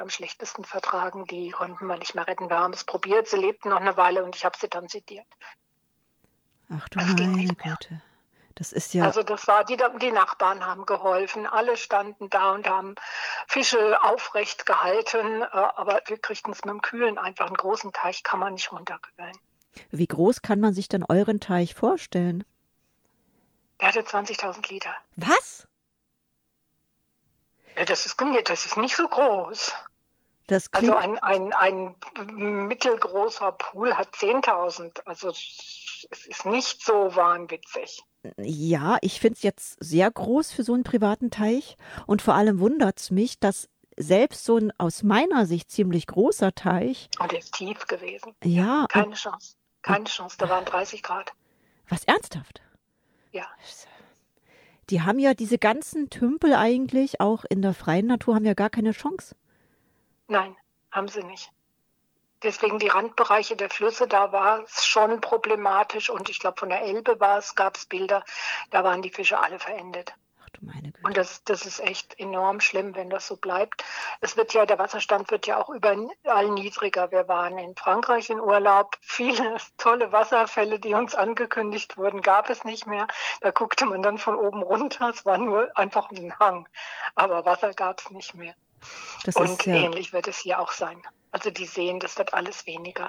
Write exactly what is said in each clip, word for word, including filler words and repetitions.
am schlechtesten vertragen. Die konnten wir nicht mehr retten. Wir haben es probiert, sie lebten noch eine Weile und ich habe sie dann sediert. Ach du Das ging meine nicht mehr. Güte. Das ist ja, Also das war, die, die Nachbarn haben geholfen, alle standen da und haben Fische aufrecht gehalten, äh, aber wir kriegten es mit dem Kühlen einfach, einen großen Teich kann man nicht runterkühlen. wie groß kann man sich denn euren Teich vorstellen? Der hatte zwanzigtausend Liter. Was? Ja, das ist, das ist nicht so groß. Das Also klingt, ein, ein, ein mittelgroßer Pool hat zehntausend. Also es ist nicht so wahnwitzig. ja, ich finde es jetzt sehr groß für so einen privaten Teich. Und vor allem wundert es mich, dass selbst so ein aus meiner Sicht ziemlich großer Teich, Und der ist tief gewesen. ja, und, Keine Chance. Keine Chance. Da waren dreißig Grad. was ernsthaft? Ja. Die haben ja diese ganzen Tümpel eigentlich, auch in der freien Natur, haben ja gar keine Chance. Nein, haben sie nicht. Deswegen die Randbereiche der Flüsse, da war es schon problematisch. Und ich glaube, von der Elbe war es, gab es Bilder, da waren die Fische alle verendet. Ach du meine Güte. Und das, das ist echt enorm schlimm, wenn das so bleibt. Es wird ja, der Wasserstand wird ja auch überall niedriger. Wir waren in Frankreich in Urlaub. Viele tolle Wasserfälle, die uns angekündigt wurden, gab es nicht mehr. Da guckte man dann von oben runter. Es war nur einfach ein Hang. Aber Wasser gab es nicht mehr. Das Und ist ja, ähnlich wird es hier auch sein. Also die sehen, das wird alles weniger.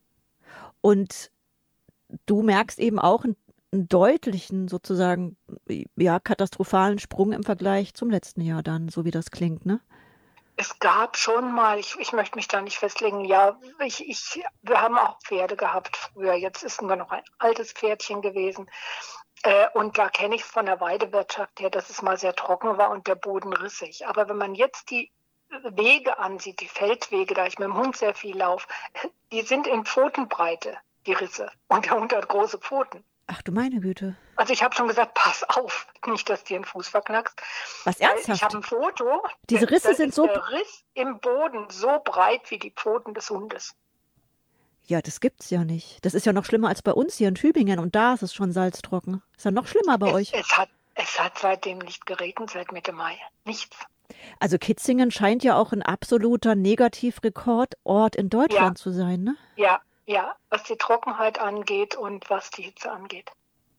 und du merkst eben auch einen, einen deutlichen, sozusagen, ja, katastrophalen Sprung im Vergleich zum letzten Jahr dann, so wie das klingt, ne? Es gab schon mal, ich, ich möchte mich da nicht festlegen, ja, ich, ich, wir haben auch Pferde gehabt früher. Jetzt ist nur noch ein altes Pferdchen gewesen. Äh, und da kenne ich es von der Weidewirtschaft her, dass es mal sehr trocken war und der Boden rissig. Aber wenn man jetzt die Wege ansieht, die Feldwege, da ich mit dem Hund sehr viel laufe, die sind in Pfotenbreite, die Risse. Und der Hund hat große Pfoten. Ach du meine Güte. Also ich habe schon gesagt, pass auf, nicht, dass dir den Fuß verknackst. Was Weil ernsthaft? ich habe ein Foto. Diese da- Risse da sind ist so, der Riss im Boden so breit wie die Pfoten des Hundes. ja, das gibt's ja nicht. Das ist ja noch schlimmer als bei uns hier in Tübingen und da ist es schon salztrocken. Ist ja noch schlimmer bei Es, euch. es, hat, es hat seitdem nicht geregnet, seit Mitte Mai. Nichts. Also Kitzingen scheint ja auch ein absoluter Negativrekordort in Deutschland zu sein, ne? Ja, ja, was die Trockenheit angeht und was die Hitze angeht.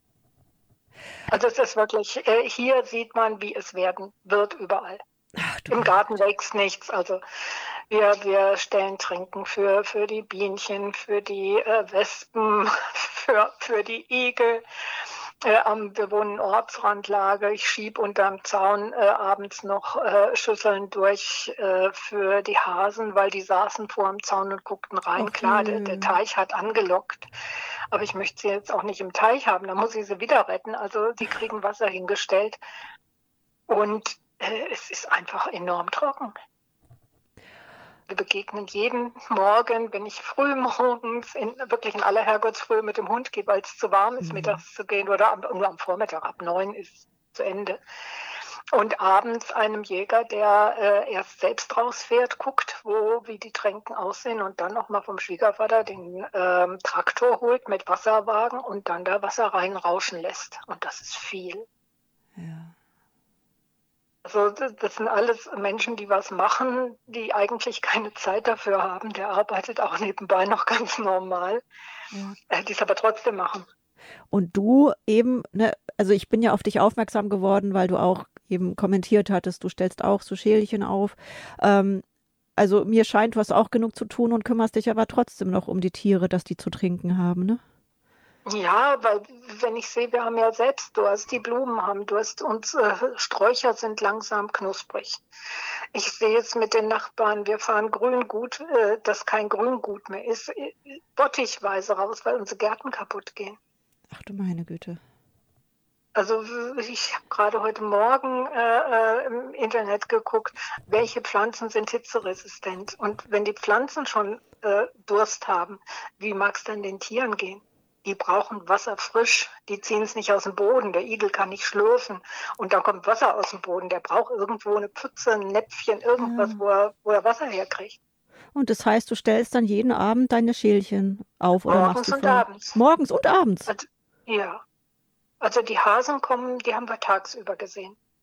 Also es ist wirklich, äh, hier sieht man, wie es werden wird überall. Ach du Im meine Garten wächst nichts. Also wir, wir stellen Trinken für, für die Bienchen, für die äh, Wespen, für, für die Igel. Äh, am, wir wohnen in Ortsrandlage. Ich schiebe unterm Zaun äh, abends noch äh, Schüsseln durch äh, für die Hasen, weil die saßen vor dem Zaun und guckten rein. Ach Klar, nö. der, der Teich hat angelockt. Aber ich möchte sie jetzt auch nicht im Teich haben. Da muss ich sie wieder retten. Also die kriegen Wasser hingestellt. Und äh, es ist einfach enorm trocken. Wir begegnen jeden Morgen, wenn ich früh morgens, in, wirklich in aller Herrgottsfrühe mit dem Hund gehe, weil es zu warm ist, Mhm. mittags zu gehen oder am, nur am Vormittag, ab neun ist zu Ende. Und abends einem Jäger, der äh, erst selbst rausfährt, guckt, wo, wie die Tränken aussehen und dann nochmal vom Schwiegervater den ähm, Traktor holt mit Wasserwagen und dann da Wasser reinrauschen lässt. Und das ist viel. Ja. Also das, das sind alles Menschen, die was machen, die eigentlich keine Zeit dafür haben. Der arbeitet auch nebenbei noch ganz normal, Ja. äh, die es aber trotzdem machen. Und du eben, ne, also ich bin ja auf dich aufmerksam geworden, weil du auch eben kommentiert hattest, du stellst auch so Schälchen auf. Ähm, also mir scheint, du hast auch genug zu tun und kümmerst dich aber trotzdem noch um die Tiere, dass die zu trinken haben, ne? Ja, weil wenn ich sehe, wir haben ja selbst Durst, die Blumen haben Durst und äh, Sträucher sind langsam knusprig. Ich sehe es mit den Nachbarn, wir fahren Grüngut, äh, das kein Grüngut mehr ist, äh, bottichweise raus, weil unsere Gärten kaputt gehen. Ach du meine Güte. Also ich habe gerade heute Morgen äh, äh, im Internet geguckt, welche Pflanzen sind hitzeresistent. Und wenn die Pflanzen schon äh, Durst haben, wie mag es dann den Tieren gehen? Die brauchen Wasser frisch, die ziehen es nicht aus dem Boden. Der Igel kann nicht schlürfen und dann kommt Wasser aus dem Boden. Der braucht irgendwo eine Pfütze, ein Näpfchen, irgendwas, Ja. wo er, wo er Wasser herkriegt. Und das heißt, du stellst dann jeden Abend deine Schälchen auf oder machst Morgens du und vorher? abends. Morgens und abends. Also, ja, also die Hasen kommen, die haben wir tagsüber gesehen.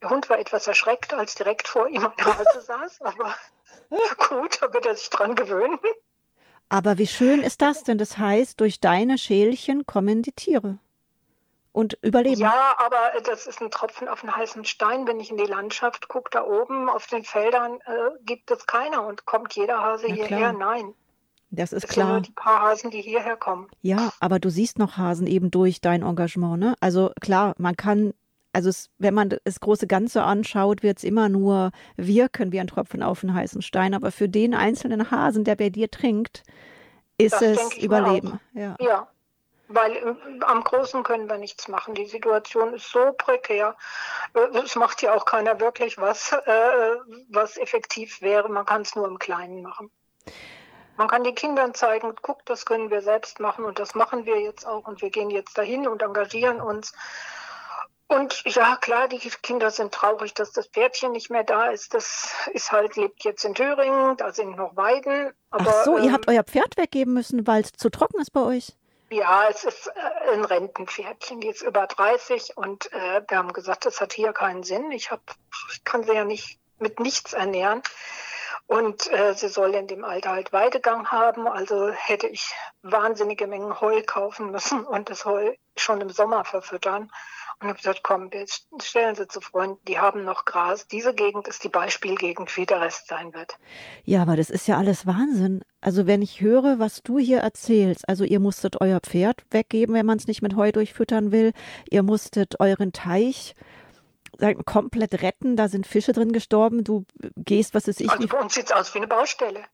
Der Hund war etwas erschreckt, als direkt vor ihm eine Hase saß, aber gut, da wird er sich dran gewöhnen. Aber wie schön ist das denn? Das heißt, durch deine Schälchen kommen die Tiere und überleben. Ja, aber das ist ein Tropfen auf den heißen Stein. Wenn ich in die Landschaft gucke, da oben auf den Feldern äh, gibt es keiner und kommt jeder Hase Na hierher. klar. Nein, Das ist es sind nur klar. die paar Hasen, die hierher kommen. Ja, aber du siehst noch Hasen eben durch dein Engagement, ne? Also klar, man kann, also es, wenn man das große Ganze anschaut, wird es immer nur wirken wie ein Tropfen auf den heißen Stein. Aber für den einzelnen Hasen, der bei dir trinkt, ist Das es denke ich mir auch. Überleben. Ja. Ja, weil äh, am Großen können wir nichts machen. Die Situation ist so prekär. Äh, Es macht ja auch keiner wirklich was, äh, was effektiv wäre. Man kann es nur im Kleinen machen. Man kann den Kindern zeigen, guck, das können wir selbst machen und das machen wir jetzt auch und wir gehen jetzt dahin und engagieren uns. Und ja, klar, die Kinder sind traurig, dass das Pferdchen nicht mehr da ist. Das ist halt, lebt jetzt in Thüringen, da sind noch Weiden. Aber, Ach so, ihr ähm, habt euer Pferd weggeben müssen, weil es zu trocken ist bei euch? ja, es ist äh, ein Rentenpferdchen, die ist über dreißig und äh, wir haben gesagt, das hat hier keinen Sinn. Ich, hab, ich kann sie ja nicht mit nichts ernähren. Und äh, sie soll in dem Alter halt Weidegang haben, also hätte ich wahnsinnige Mengen Heu kaufen müssen und das Heu schon im Sommer verfüttern. Und habe gesagt, komm, wir stellen sie zu Freunden, die haben noch Gras. Diese Gegend ist die Beispielgegend, wie der Rest sein wird. Ja, aber das ist ja alles Wahnsinn. Also wenn ich höre, was du hier erzählst, also ihr musstet euer Pferd weggeben, wenn man es nicht mit Heu durchfüttern will. Ihr musstet euren Teich sagen, komplett retten, da sind Fische drin gestorben. Du gehst, was weiß ich, Also wie bei uns sieht es aus wie eine Baustelle.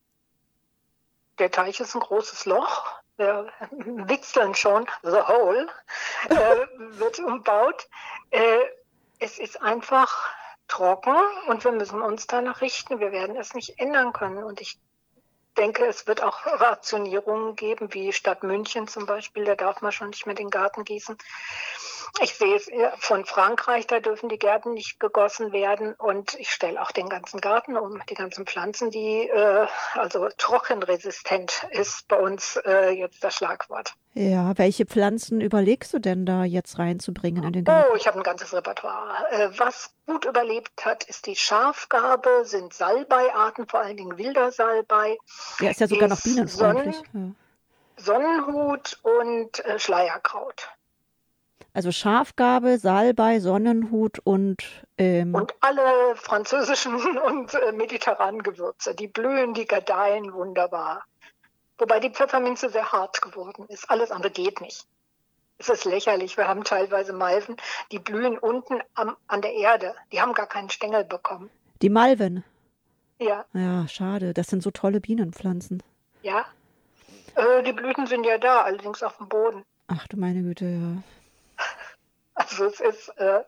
Der Teich ist ein großes Loch. Wir witzeln schon, the hole, äh, wird umbaut. Äh, es ist einfach trocken und wir müssen uns danach richten. Wir werden es nicht ändern können. Und ich denke, es wird auch Rationierungen geben, wie Stadt München zum Beispiel. Da darf man schon nicht mehr den Garten gießen. Ich sehe es von Frankreich, da dürfen die Gärten nicht gegossen werden. Und ich stelle auch den ganzen Garten um, die ganzen Pflanzen, die äh, also trockenresistent ist bei uns äh, jetzt das Schlagwort. Ja, welche Pflanzen überlegst du denn da jetzt reinzubringen in den Garten? Oh, ich habe ein ganzes Repertoire. Äh, was gut überlebt hat, ist die Schafgarbe, sind Salbeiarten, vor allen Dingen wilder Salbei. Ja, ist ja sogar noch ist bienenfreundlich. Sonnen, Ja. Sonnenhut und äh, Schleierkraut. Also Schafgarbe, Salbei, Sonnenhut und ähm, Und alle französischen und äh, mediterranen Gewürze, die blühen, die gedeihen wunderbar. Wobei die Pfefferminze sehr hart geworden ist. Alles andere geht nicht. Es ist lächerlich. Wir haben teilweise Malven, die blühen unten am, an der Erde. Die haben gar keinen Stängel bekommen. die Malven. Ja, Ja, schade. Das sind so tolle Bienenpflanzen. ja. Äh, die Blüten sind ja da, allerdings auf dem Boden. Ach du meine Güte, ja. Also es ist, äh,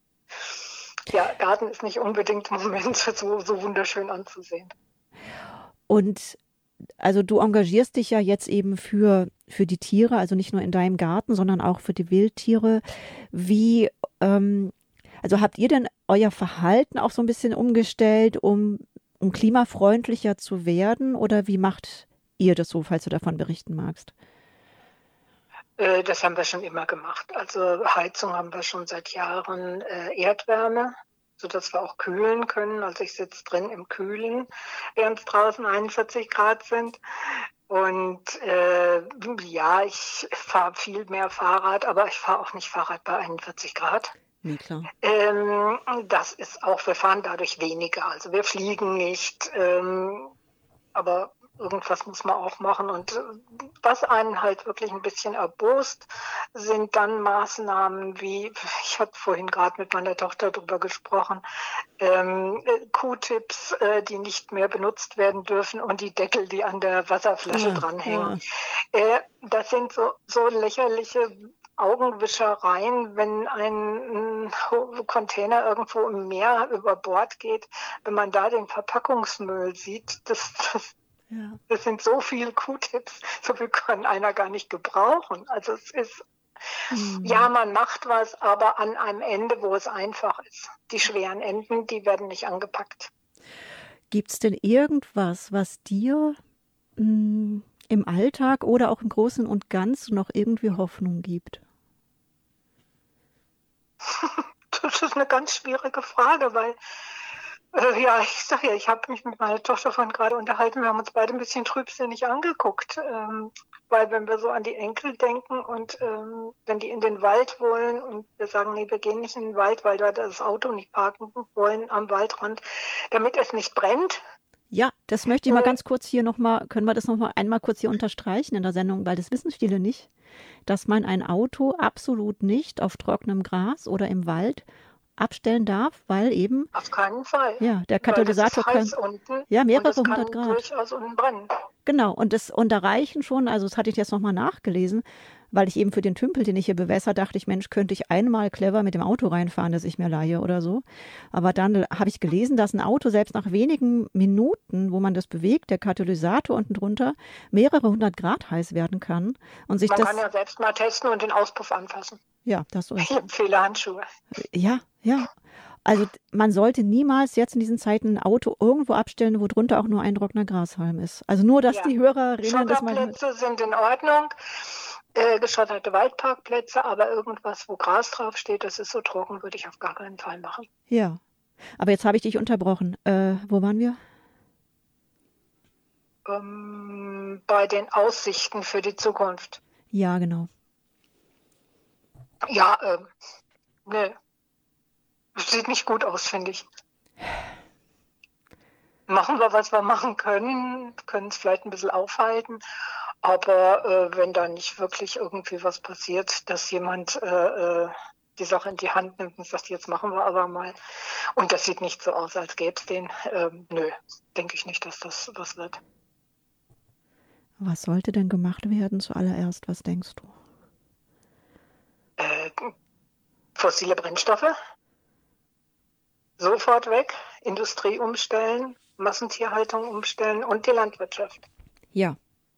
ja, Garten ist nicht unbedingt im Moment so, so wunderschön anzusehen. Und also du engagierst dich ja jetzt eben für, für die Tiere, also nicht nur in deinem Garten, sondern auch für die Wildtiere. Wie, ähm, also habt ihr denn euer Verhalten auch so ein bisschen umgestellt, um, um klimafreundlicher zu werden? Oder wie macht ihr das so, falls du davon berichten magst? Äh, das haben wir schon immer gemacht. Also Heizung haben wir schon seit Jahren, äh, Erdwärme, sodass wir auch kühlen können. Also ich sitze drin im Kühlen, während es draußen einundvierzig Grad sind. Und äh, ja, ich fahre viel mehr Fahrrad, aber ich fahre auch nicht Fahrrad bei einundvierzig Grad. Nee, klar. Ähm, das ist auch, wir fahren dadurch weniger. Also wir fliegen nicht, ähm, aber irgendwas muss man auch machen. Und äh, was einen halt wirklich ein bisschen erbost, sind dann Maßnahmen wie, ich habe vorhin gerade mit meiner Tochter drüber gesprochen, ähm, äh, Q-Tips, äh, die nicht mehr benutzt werden dürfen und die Deckel, die an der Wasserflasche Ja, dranhängen. Äh, das sind so, so lächerliche Augenwischereien, wenn ein Container irgendwo im Meer über Bord geht, wenn man da den Verpackungsmüll sieht, das, das, ja. das sind so viele Q-Tips, so viel kann einer gar nicht gebrauchen. Also es ist, Hm. ja, man macht was, aber an einem Ende, wo es einfach ist. Die schweren Enden, die werden nicht angepackt. Gibt es denn irgendwas, was dir mh, im Alltag oder auch im Großen und Ganzen noch irgendwie Hoffnung gibt? Das ist eine ganz schwierige Frage, weil, äh, ja, ich sag ja, ich habe mich mit meiner Tochter vorhin gerade unterhalten. Wir haben uns beide ein bisschen trübsinnig angeguckt, ähm, weil wenn wir so an die Enkel denken und ähm, wenn die in den Wald wollen und wir sagen, nee, wir gehen nicht in den Wald, weil wir das Auto nicht parken wollen am Waldrand, damit es nicht brennt. Ja, das möchte ich mal Äh, ganz kurz hier nochmal, können wir das nochmal einmal kurz hier unterstreichen in der Sendung, weil das wissen viele nicht, dass man ein Auto absolut nicht auf trockenem Gras oder im Wald abstellen darf, weil eben, Auf keinen Fall. ja, der Weil das ist Katalysator kann, heiß unten ja, und mehrere es kann hundert Grad. durchaus unten brennen. Genau, und das, und da reichen schon, also das hatte ich jetzt nochmal nachgelesen, weil ich eben für den Tümpel, den ich hier bewässer, dachte ich, Mensch, könnte ich einmal clever mit dem Auto reinfahren, das ich mir leihe oder so. Aber dann habe ich gelesen, dass ein Auto selbst nach wenigen Minuten, wo man das bewegt, der Katalysator unten drunter, mehrere hundert Grad heiß werden kann. Und sich Man das, kann ja selbst mal testen und den Auspuff anfassen. ja, das so Ich empfehle Handschuhe. Ja, ja. Also man sollte niemals jetzt in diesen Zeiten ein Auto irgendwo abstellen, wo drunter auch nur ein trockener Grashalm ist. Also nur, dass Ja. die Hörerinnen das mal... Schotterplätze sind in Ordnung, äh, geschotterte Waldparkplätze, aber irgendwas, wo Gras draufsteht, das ist so trocken, würde ich auf gar keinen Fall machen. Ja, aber jetzt habe ich dich unterbrochen. Äh, wo waren wir? Ähm, bei den Aussichten für die Zukunft. Ja, genau. Ja, ähm, ne, sieht nicht gut aus, finde ich. Machen wir, was wir machen können, können es vielleicht ein bisschen aufhalten, aber äh, wenn da nicht wirklich irgendwie was passiert, dass jemand äh, äh, die Sache in die Hand nimmt und sagt, jetzt machen wir aber mal, und das sieht nicht so aus, als gäbe es den, ähm, nö, denke ich nicht, dass das was wird. Was sollte denn gemacht werden zuallererst? Was denkst du? Äh, fossile Brennstoffe sofort weg, Industrie umstellen, Massentierhaltung umstellen und die Landwirtschaft. Ja.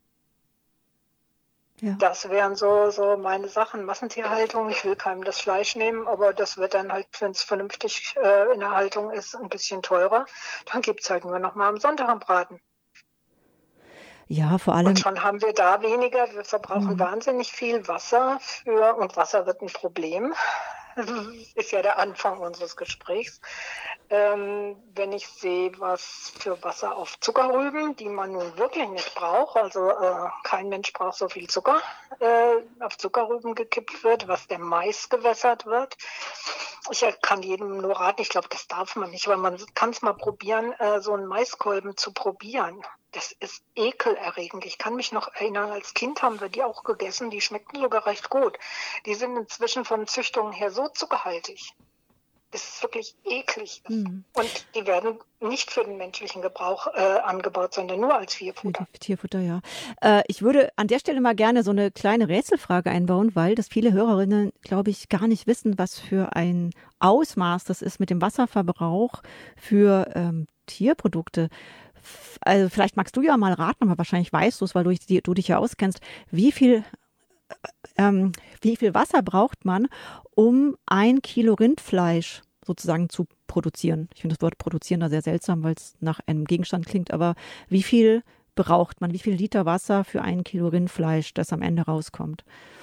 Ja. Das wären so, so meine Sachen. Massentierhaltung, ich will keinem das Fleisch nehmen, aber das wird dann halt, wenn es vernünftig äh, in der Haltung ist, ein bisschen teurer. Dann gibt es halt nur noch mal am Sonntag am Braten. Ja, vor allem. Und schon haben wir da weniger. Wir verbrauchen Mhm. wahnsinnig viel Wasser für, und Wasser wird ein Problem. Das ist ja der Anfang unseres Gesprächs. Ähm, wenn ich sehe, was für Wasser auf Zuckerrüben, die man nun wirklich nicht braucht, also äh, kein Mensch braucht so viel Zucker, äh, auf Zuckerrüben gekippt wird, was der Mais gewässert wird. Ich kann jedem nur raten, ich glaube, das darf man nicht, aber man kann es mal probieren, äh, so einen Maiskolben zu probieren. Das ist ekelerregend. Ich kann mich noch erinnern, als Kind haben wir die auch gegessen, die schmeckten sogar recht gut. Die sind inzwischen von Züchtungen her so zuckerhaltig. Das ist wirklich eklig. Mhm. Und die werden nicht für den menschlichen Gebrauch äh, angebaut, sondern nur als Tierfutter. Für die Tierfutter, ja. Äh, ich würde an der Stelle mal gerne so eine kleine Rätselfrage einbauen, weil das viele Hörerinnen, glaube ich, gar nicht wissen, was für ein Ausmaß das ist mit dem Wasserverbrauch für ähm, Tierprodukte. F- Also vielleicht magst du ja mal raten, aber wahrscheinlich weißt du es, weil du, dich- du dich ja auskennst. Wie viel, ähm, wie viel Wasser braucht man, um ein Kilo Rindfleisch sozusagen zu produzieren? Ich finde das Wort produzieren da sehr seltsam, weil es nach einem Gegenstand klingt, aber wie viel braucht man? Wie viel Liter Wasser für ein Kilo Rindfleisch, das am Ende rauskommt?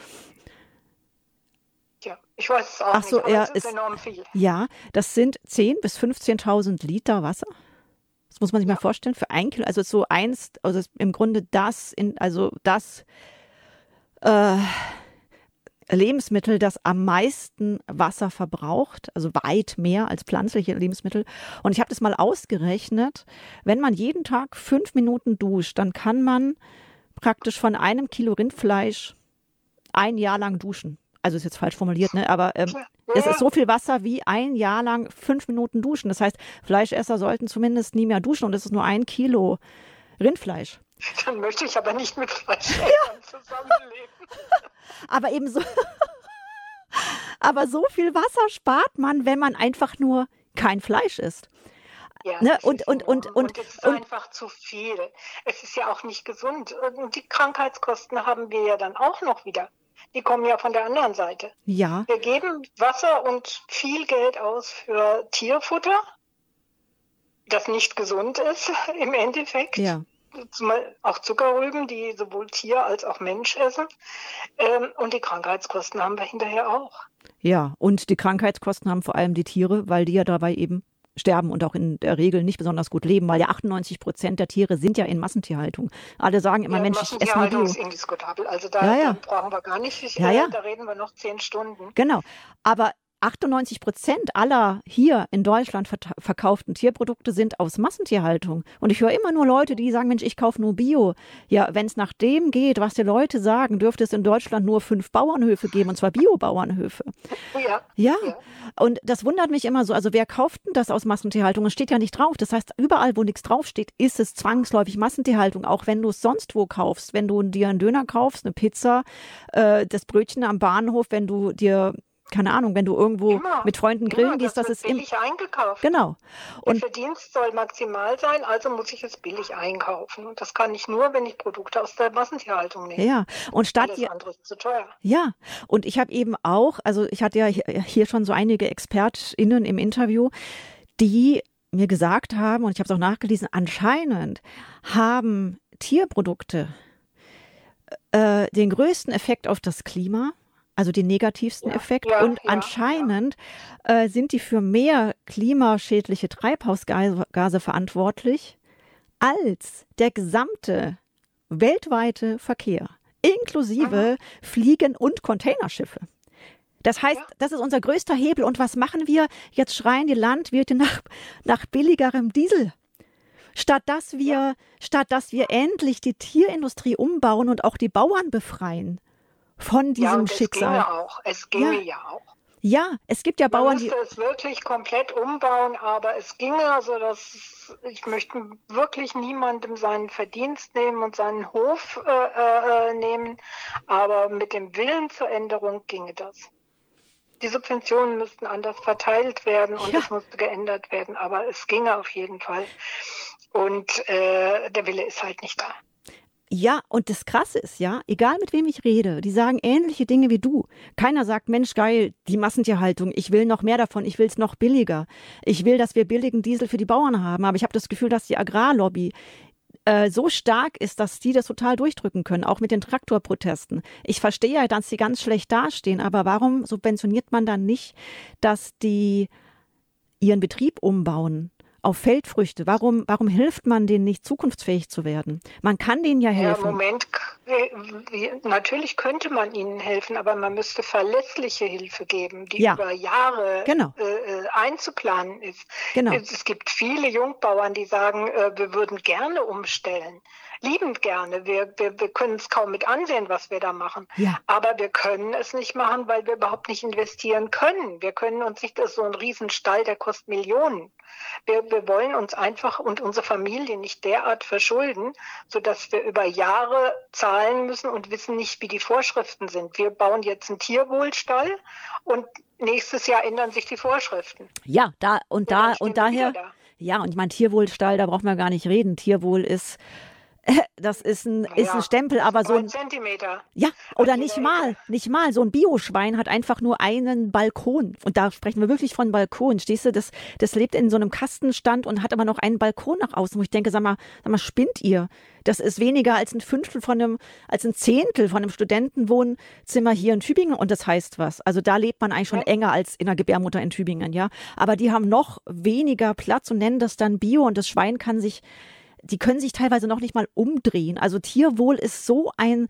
Ja, ich weiß es auch Ach so, nicht, aber ja, es ist ist- enorm viel. Ja, das sind zehntausend bis fünfzehntausend Liter Wasser. Das muss man sich Ja. mal vorstellen, für ein Kilo, also so eins, also im Grunde das, in, also das äh, Lebensmittel, das am meisten Wasser verbraucht, also weit mehr als pflanzliche Lebensmittel. Und ich habe das mal ausgerechnet, wenn man jeden Tag fünf Minuten duscht, dann kann man praktisch von einem Kilo Rindfleisch ein Jahr lang duschen. Also ist jetzt falsch formuliert, ne? Aber ähm, Ja. es ist so viel Wasser wie ein Jahr lang fünf Minuten duschen. Das heißt, Fleischesser sollten zumindest nie mehr duschen und es ist nur ein Kilo Rindfleisch. Dann möchte ich aber nicht mit Fleischessern zusammenleben. Aber eben so, aber so viel Wasser spart man, wenn man einfach nur kein Fleisch isst. Ja, Ne, das und- ist und- enorm. und- und- es ist und- einfach zu viel. Es ist ja auch nicht gesund. Und die Krankheitskosten haben wir ja dann auch noch wieder. Die kommen ja von der anderen Seite. Ja, Wir geben Wasser und viel Geld aus für Tierfutter, das nicht gesund ist im Endeffekt. ja. auch Zuckerrüben, die sowohl Tier als auch Mensch essen. Ähm, und die Krankheitskosten haben wir hinterher auch. Ja, und die Krankheitskosten haben vor allem die Tiere, weil die ja dabei eben sterben und auch in der Regel nicht besonders gut leben, weil ja achtundneunzig Prozent der Tiere sind ja in Massentierhaltung. Alle sagen immer, ja, Mensch, ich esse nur Massentierhaltung Bio. ist indiskutabel. Also da, Ja, ja. da brauchen wir gar nicht, Ja, ja. da reden wir noch zehn Stunden. Genau, aber achtundneunzig Prozent aller hier in Deutschland verta- verkauften Tierprodukte sind aus Massentierhaltung. Und ich höre immer nur Leute, die sagen, Mensch, ich kaufe nur Bio. Ja, wenn es nach dem geht, was die Leute sagen, dürfte es in Deutschland nur fünf Bauernhöfe geben, und zwar Bio-Bauernhöfe. Ja, Ja, ja. Und das wundert mich immer so. Also wer kauft denn das aus Massentierhaltung? Es steht ja nicht drauf. Das heißt, überall, wo nichts draufsteht, ist es zwangsläufig Massentierhaltung. Auch wenn du es sonst wo kaufst. Wenn du dir einen Döner kaufst, eine Pizza, äh, das Brötchen am Bahnhof, wenn du dir keine Ahnung, wenn du irgendwo Immer, mit Freunden grillen immer, gehst, das das wird ist im, billig eingekauft. genau. Der Und Verdienst soll maximal sein, also muss ich es billig einkaufen. Und das kann ich nur, wenn ich Produkte aus der Massentierhaltung nehme. ja, und statt Alles die, andere ist zu teuer. ja, und ich habe eben auch, also ich hatte ja hier hier schon so einige ExpertInnen im Interview, die mir gesagt haben, und ich habe es auch nachgelesen, anscheinend haben Tierprodukte äh, den größten Effekt auf das Klima, also den negativsten Ja, Effekt. ja, Und ja, anscheinend äh, sind die für mehr klimaschädliche Treibhausgase Gase verantwortlich als der gesamte weltweite Verkehr, inklusive Fliegen- und Containerschiffe. Das heißt, Ja. das ist unser größter Hebel. Und was machen wir? Jetzt schreien die Landwirte nach, nach billigerem Diesel. Statt dass wir, statt dass wir endlich die Tierindustrie umbauen und auch die Bauern befreien von diesem ja, und es Schicksal. ginge auch. Es ginge Ja. ja auch. Ja, es gibt ja Man Bauern, die. müsste es wirklich komplett umbauen, aber es ginge, also das, ich möchte wirklich niemandem seinen Verdienst nehmen und seinen Hof äh, äh, nehmen, aber mit dem Willen zur Änderung ginge das. Die Subventionen müssten anders verteilt werden und Ja. es musste geändert werden, aber es ginge auf jeden Fall. Und äh, der Wille ist halt nicht da. Ja, und das Krasse ist ja, egal mit wem ich rede, die sagen ähnliche Dinge wie du. Keiner sagt, Mensch, geil, die Massentierhaltung, ich will noch mehr davon, ich will es noch billiger. Ich will, dass wir billigen Diesel für die Bauern haben. Aber ich habe das Gefühl, dass die Agrarlobby äh, so stark ist, dass die das total durchdrücken können, auch mit den Traktorprotesten. Ich verstehe ja, dass sie ganz schlecht dastehen, aber warum subventioniert man dann nicht, dass die ihren Betrieb umbauen auf Feldfrüchte? Warum, warum hilft man denen nicht, zukunftsfähig zu werden? Man kann denen ja Ja, helfen. Moment, äh, wie- natürlich könnte man ihnen helfen, aber man müsste verlässliche Hilfe geben, die Ja. über Jahre Genau. äh, äh, einzuplanen ist. Genau. Es, es gibt viele Jungbauern, die sagen, äh, wir würden gerne umstellen, liebend gerne. Wir, wir, wir können es kaum mit ansehen, was wir da machen. Ja. Aber wir können es nicht machen, weil wir überhaupt nicht investieren können. Wir können uns nicht, das ist so ein Riesenstall, der kostet Millionen. Wir, wir wollen uns einfach und unsere Familie nicht derart verschulden, sodass wir über Jahre zahlen müssen und wissen nicht, wie die Vorschriften sind. Wir bauen jetzt einen Tierwohlstall und nächstes Jahr ändern sich die Vorschriften. Ja, da und Und da dann stehen und wir daher, wieder da. ja, und ich meine, Tierwohlstall, da braucht man gar nicht reden. Tierwohl ist, das ist ein, ist ein Ja, Stempel, aber so drei ein, Zentimeter. ja, oder an nicht jeder mal, Ecke. nicht mal. So ein Bioschwein hat einfach nur einen Balkon. Und da sprechen wir wirklich von Balkon. Stehst du, das, das lebt in so einem Kastenstand und hat aber noch einen Balkon nach außen, wo ich denke, sag mal, sag mal, spinnt ihr? Das ist weniger als ein Fünftel von einem, als ein Zehntel von einem Studentenwohnzimmer hier in Tübingen. Und das heißt was. Also da lebt man eigentlich schon Ja. enger als in der Gebärmutter in Tübingen, ja. Aber die haben noch weniger Platz und nennen das dann Bio und das Schwein kann sich, die können sich teilweise noch nicht mal umdrehen. Also Tierwohl ist so ein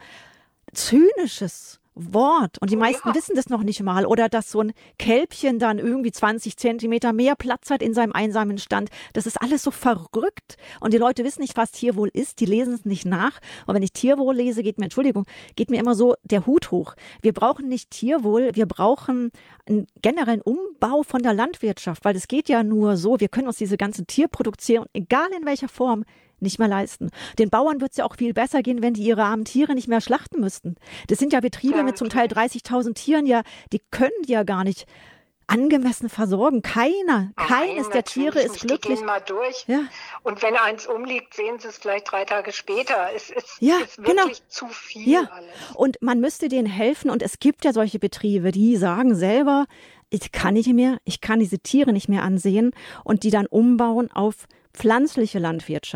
zynisches Wort und die meisten Ja. wissen das noch nicht mal. Oder dass so ein Kälbchen dann irgendwie zwanzig Zentimeter mehr Platz hat in seinem einsamen Stand. Das ist alles so verrückt und die Leute wissen nicht, was Tierwohl ist. Die lesen es nicht nach. Und wenn ich Tierwohl lese, geht mir, Entschuldigung, geht mir immer so der Hut hoch. Wir brauchen nicht Tierwohl, wir brauchen einen generellen Umbau von der Landwirtschaft, weil es geht ja nur so, wir können uns diese ganze Tierproduktion, egal in welcher Form, nicht mehr leisten. Den Bauern wird es ja auch viel besser gehen, wenn die ihre armen Tiere nicht mehr schlachten müssten. Das sind ja Betriebe Ja, mit zum Teil dreißigtausend Tieren, ja, die können die ja gar nicht angemessen versorgen. Keiner, keines Nein, der Tiere natürlich ist nicht. Die glücklich. gehen mal durch. Ja. Und wenn eins umliegt, sehen sie es vielleicht drei Tage später. Es ist, Ja, ist wirklich genau. zu viel Ja, alles. und man müsste denen helfen und es gibt ja solche Betriebe, die sagen selber, ich kann nicht mehr, ich kann diese Tiere nicht mehr ansehen und die dann umbauen auf pflanzliche Landwirtschaft.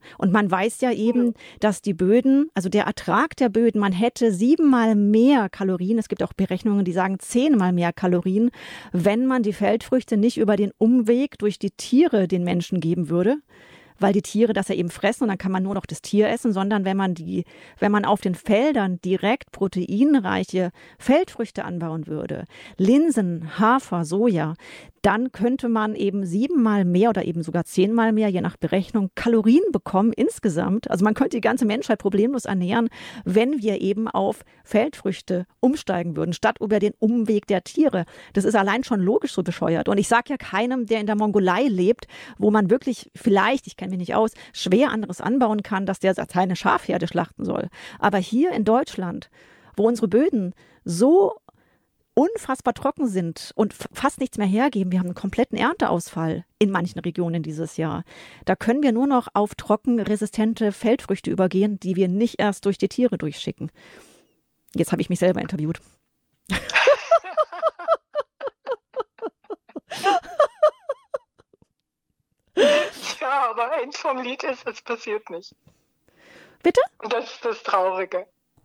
Und man weiß ja eben, dass die Böden, also der Ertrag der Böden, man hätte siebenmal mehr Kalorien, es gibt auch Berechnungen, die sagen zehnmal mehr Kalorien, wenn man die Feldfrüchte nicht über den Umweg durch die Tiere den Menschen geben würde, weil die Tiere das ja eben fressen und dann kann man nur noch das Tier essen, sondern wenn man die, wenn man auf den Feldern direkt proteinreiche Feldfrüchte anbauen würde, Linsen, Hafer, Soja, dann könnte man eben siebenmal mehr oder eben sogar zehnmal mehr, je nach Berechnung, Kalorien bekommen insgesamt. Also man könnte die ganze Menschheit problemlos ernähren, wenn wir eben auf Feldfrüchte umsteigen würden, statt über den Umweg der Tiere. Das ist allein schon logisch so bescheuert. Und ich sage ja keinem, der in der Mongolei lebt, wo man wirklich vielleicht, ich kenne mich nicht aus, schwer anderes anbauen kann, dass der seine Schafherde schlachten soll. Aber hier in Deutschland, wo unsere Böden so unfassbar trocken sind und fast nichts mehr hergeben. Wir haben einen kompletten Ernteausfall in manchen Regionen dieses Jahr. Da können wir nur noch auf trockenresistente Feldfrüchte übergehen, die wir nicht erst durch die Tiere durchschicken. Jetzt habe ich mich selber interviewt. Ja, aber eins vom Lied ist, es passiert nicht. Bitte? Und das ist das Traurige.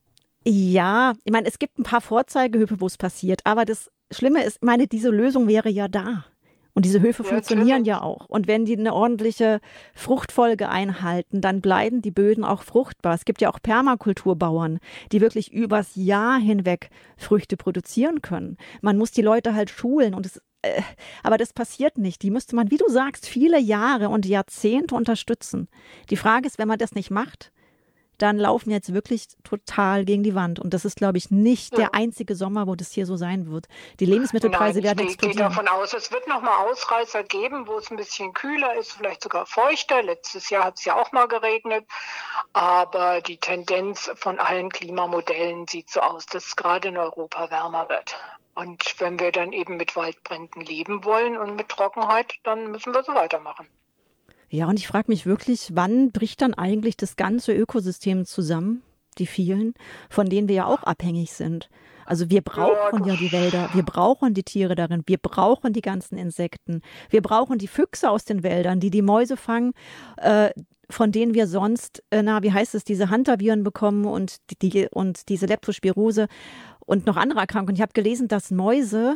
Ja, ich meine, es gibt ein paar Vorzeigehöfe, wo es passiert, aber das Schlimme ist, ich meine, diese Lösung wäre ja da. Und diese Höfe ja, funktionieren natürlich. Ja auch. Und wenn die eine ordentliche Fruchtfolge einhalten, dann bleiben die Böden auch fruchtbar. Es gibt ja auch Permakulturbauern, die wirklich übers Jahr hinweg Früchte produzieren können. Man muss die Leute halt schulen und es äh, aber das passiert nicht. Die müsste man, wie du sagst, viele Jahre und Jahrzehnte unterstützen. Die Frage ist, wenn man das nicht macht, dann laufen wir jetzt wirklich total gegen die Wand. Und das ist, glaube ich, nicht ja. der einzige Sommer, wo das hier so sein wird. Die Lebensmittelpreise Nein, werden ich explodieren. Ich gehe davon aus, es wird noch mal Ausreißer geben, wo es ein bisschen kühler ist, vielleicht sogar feuchter. Letztes Jahr hat es ja auch mal geregnet. Aber die Tendenz von allen Klimamodellen sieht so aus, dass es gerade in Europa wärmer wird. Und wenn wir dann eben mit Waldbränden leben wollen und mit Trockenheit, dann müssen wir so weitermachen. Ja, und ich frage mich wirklich, wann bricht dann eigentlich das ganze Ökosystem zusammen, die vielen, von denen wir ja auch abhängig sind. Also wir brauchen ja, ja die Wälder, wir brauchen die Tiere darin, wir brauchen die ganzen Insekten, wir brauchen die Füchse aus den Wäldern, die die Mäuse fangen, äh, von denen wir sonst, äh, na, wie heißt es, diese Hantaviren bekommen und, die, und diese Leptospirose und noch andere Erkrankungen. Ich habe gelesen, dass Mäuse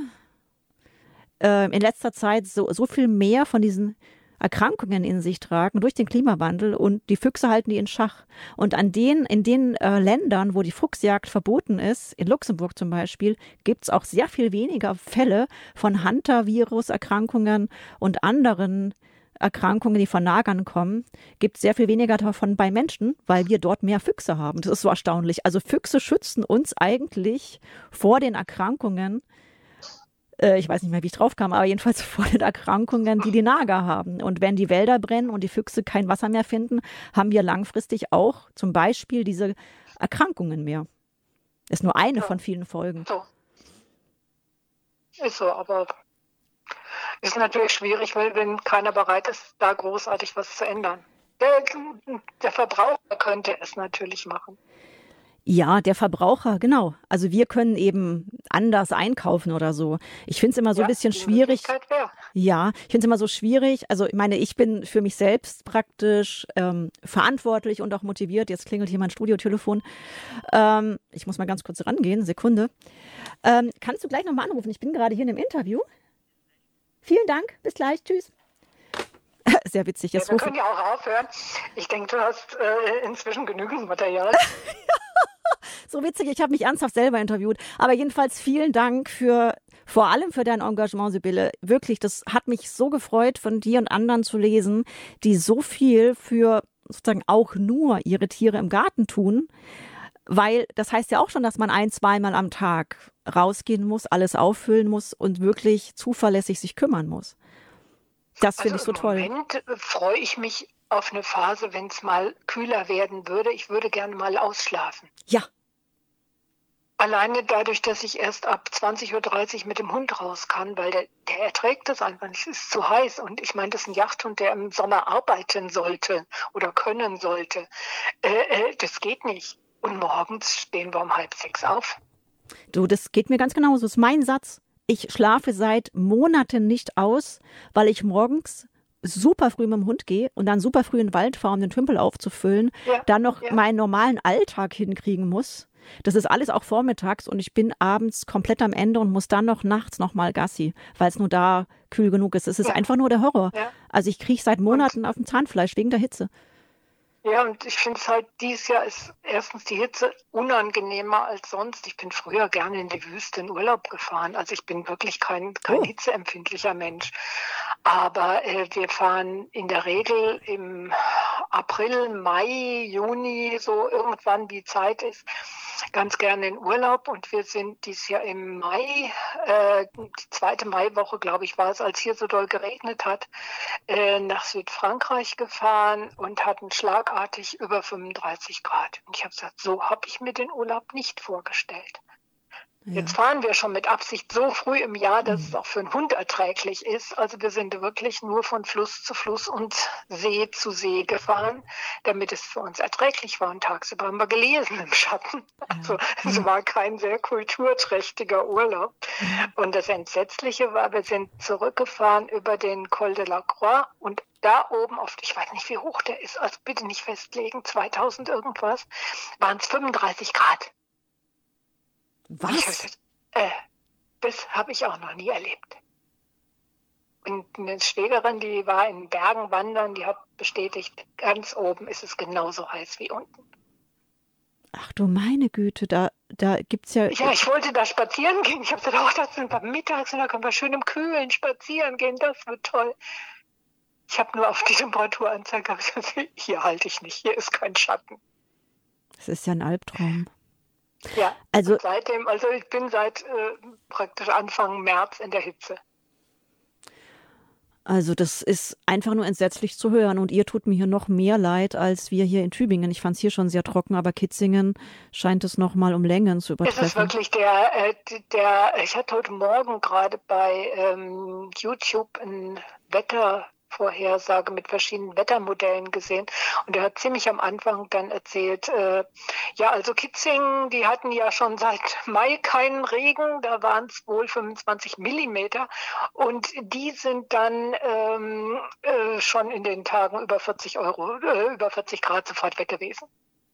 äh, in letzter Zeit so, so viel mehr von diesen Erkrankungen in sich tragen durch den Klimawandel und die Füchse halten die in Schach. Und an den, in den äh, Ländern, wo die Fuchsjagd verboten ist, in Luxemburg zum Beispiel, gibt es auch sehr viel weniger Fälle von Hantavirus-Erkrankungen und anderen Erkrankungen, die von Nagern kommen, gibt es sehr viel weniger davon bei Menschen, weil wir dort mehr Füchse haben. Das ist so erstaunlich. Also Füchse schützen uns eigentlich vor den Erkrankungen, ich weiß nicht mehr, wie ich drauf kam, aber jedenfalls vor den Erkrankungen, die die Nager haben. Und wenn die Wälder brennen und die Füchse kein Wasser mehr finden, haben wir langfristig auch zum Beispiel diese Erkrankungen mehr. Das ist nur eine ja. von vielen Folgen. So. Ist so, aber ist natürlich schwierig, weil wenn keiner bereit ist, da großartig was zu ändern. Der, der Verbraucher könnte es natürlich machen. Ja, der Verbraucher, genau. Also wir können eben anders einkaufen oder so. Ich finde es immer so ja, ein bisschen schwierig. Ja, ich finde es immer so schwierig. Also ich meine, ich bin für mich selbst praktisch ähm, verantwortlich und auch motiviert. Jetzt klingelt hier mein Studiotelefon. Ähm, ich muss mal ganz kurz rangehen, Sekunde. Ähm, kannst du gleich nochmal anrufen? Ich bin gerade hier in einem Interview. Vielen Dank, bis gleich, tschüss. Sehr witzig. Ja, wir können ja auch aufhören. Ich denke, du hast äh, inzwischen genügend Material. So witzig, ich habe mich ernsthaft selber interviewt. Aber jedenfalls vielen Dank für, vor allem für dein Engagement, Sibylle. Wirklich, das hat mich so gefreut, von dir und anderen zu lesen, die so viel für sozusagen auch nur ihre Tiere im Garten tun. Weil das heißt ja auch schon, dass man ein-, zweimal am Tag rausgehen muss, alles auffüllen muss und wirklich zuverlässig sich kümmern muss. Das finde also ich so toll. Im Moment freue ich mich auf eine Phase, wenn es mal kühler werden würde. Ich würde gerne mal ausschlafen. Ja. Alleine dadurch, dass ich erst ab zwanzig Uhr dreißig mit dem Hund raus kann, weil der, der erträgt das einfach nicht. Es ist zu heiß. Und ich meine, das ist ein Jagdhund, der im Sommer arbeiten sollte oder können sollte. Äh, äh, das geht nicht. Und morgens stehen wir um halb sechs auf. Du, das geht mir ganz genauso. Das ist mein Satz. Ich schlafe seit Monaten nicht aus, weil ich morgens super früh mit dem Hund gehe und dann super früh in den Wald fahre, um den Tümpel aufzufüllen, Ja, dann noch ja. meinen normalen Alltag hinkriegen muss. Das ist alles auch vormittags und ich bin abends komplett am Ende und muss dann noch nachts nochmal Gassi, weil es nur da kühl genug ist. Es ist Ja. einfach nur der Horror. Ja. Also ich kriege seit Monaten auf dem Zahnfleisch wegen der Hitze. Ja, und ich finde es halt, dieses Jahr ist erstens die Hitze unangenehmer als sonst. Ich bin früher gerne in die Wüste in Urlaub gefahren. Also ich bin wirklich kein, kein Oh. hitzeempfindlicher Mensch. Aber äh, wir fahren in der Regel im April, Mai, Juni, so irgendwann wie Zeit ist, ganz gerne in Urlaub. Und wir sind dieses Jahr im Mai, äh, die zweite Maiwoche, glaube ich, war es, als hier so doll geregnet hat, äh, nach Südfrankreich gefahren und hatten schlagartig über fünfunddreißig Grad. Und ich habe gesagt, so habe ich mir den Urlaub nicht vorgestellt. Ja. Jetzt fahren wir schon mit Absicht so früh im Jahr, dass es auch für einen Hund erträglich ist. Also wir sind wirklich nur von Fluss zu Fluss und See zu See gefahren, damit es für uns erträglich war. Und tagsüber haben wir gelesen im Schatten. Also es war kein sehr kulturträchtiger Urlaub. Und das Entsetzliche war, wir sind zurückgefahren über den Col de la Croix und da oben auf, ich weiß nicht, wie hoch der ist, also bitte nicht festlegen, zweitausend irgendwas, waren es fünfunddreißig Grad. Und ich hab Was? gesagt, äh, das habe ich auch noch nie erlebt. Und eine Schwägerin, die war in Bergen wandern, die hat bestätigt, ganz oben ist es genauso heiß wie unten. Ach du meine Güte, da, da gibt es ja. Ja, ich wollte da spazieren gehen. Ich habe gesagt, oh, das sind wir mittags und da können wir schön im Kühlen spazieren gehen, das wird toll. Ich habe nur auf die Temperaturanzeige gesagt, hier halte ich nicht, hier ist kein Schatten. Das ist ja ein Albtraum. Ja, Also- und seitdem, also ich bin seit äh, praktisch Anfang März in der Hitze. Also das ist einfach nur entsetzlich zu hören und ihr tut mir hier noch mehr leid als wir hier in Tübingen. Ich fand es hier schon sehr trocken, aber Kitzingen scheint es noch mal um Längen zu Es ist übertreffen. wirklich der, äh, der, ich hatte heute Morgen gerade bei ähm, YouTube ein Wettervorhersage mit verschiedenen Wettermodellen gesehen und er hat ziemlich am Anfang dann erzählt, äh, ja, also Kitzingen, die hatten ja schon seit Mai keinen Regen, da waren es wohl fünfundzwanzig Millimeter und die sind dann ähm, äh, schon in den Tagen über vierzig Euro, äh, über vierzig Grad sofort weg gewesen.